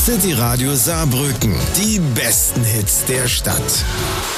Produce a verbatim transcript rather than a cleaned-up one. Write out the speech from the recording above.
City Radio Saarbrücken. Die besten Hits der Stadt.